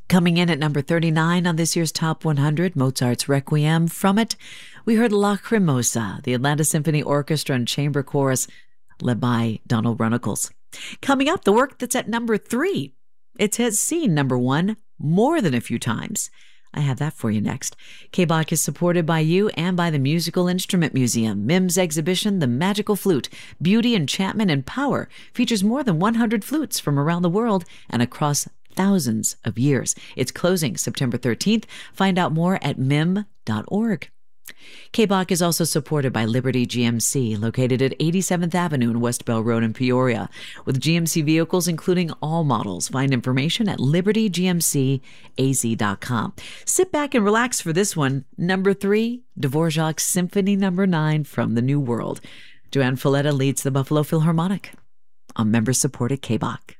Coming in at number 39 on this year's Top 100, Mozart's Requiem. From it, we heard Lacrimosa, the Atlanta Symphony Orchestra and Chamber Chorus, led by Donald Runnicles. Coming up, the work that's at number 3. It has seen number 1 more than a few times. I have that for you next. KBOC is supported by you and by the Musical Instrument Museum. MIM's exhibition, The Magical Flute, Beauty, Enchantment, and Power, features more than 100 flutes from around the world and across thousands of years. It's closing September 13th. Find out more at mim.org. KBOC is also supported by Liberty GMC, located at 87th Avenue and West Bell Road in Peoria. With GMC vehicles, including all models, find information at libertygmcaz.com. Sit back and relax for this one. Number 3, Dvorak's Symphony No. 9 from the New World. Joanne Falletta leads the Buffalo Philharmonic on member-supported KBOC.